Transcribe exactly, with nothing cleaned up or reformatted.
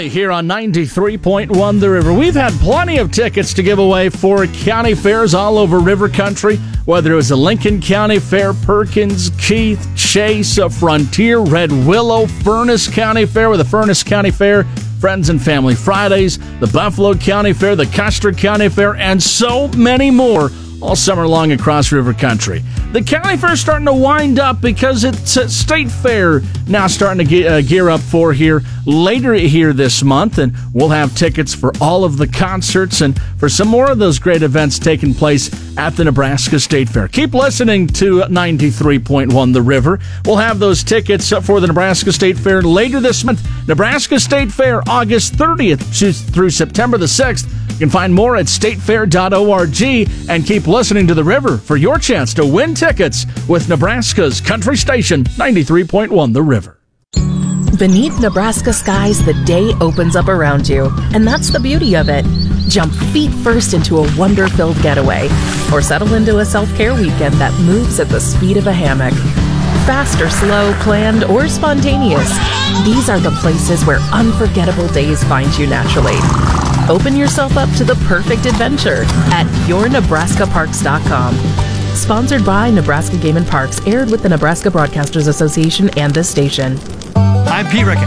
Riley here on ninety-three point one The River. We've had plenty of tickets to give away for county fairs all over River Country, whether it was the Lincoln County Fair, Perkins, Keith, Chase, Frontier, Red Willow, Furnace County Fair with the Furnace County Fair, Friends and Family Fridays, the Buffalo County Fair, the Custer County Fair, and so many more all summer long across River Country. The county fair is starting to wind up because it's a state fair now starting to get, uh, gear up for here later here this month, and we'll have tickets for all of the concerts and for some more of those great events taking place at the Nebraska State Fair. Keep listening to ninety-three point one The River. We'll have those tickets for the Nebraska State Fair later this month. Nebraska State Fair, August thirtieth through September the sixth. You can find more at state fair dot org, and keep listening to The River for your chance to win tickets with Nebraska's country station, ninety-three point one The River. Beneath Nebraska skies, the day opens up around you, and that's the beauty of it. Jump feet first into a wonder-filled getaway, or settle into a self-care weekend that moves at the speed of a hammock. Fast or slow, planned or spontaneous, these are the places where unforgettable days find you naturally. Open yourself up to the perfect adventure at your nebraska parks dot com. Sponsored by Nebraska Game and Parks, aired with the Nebraska Broadcasters Association and this station. I'm Pete Rickett.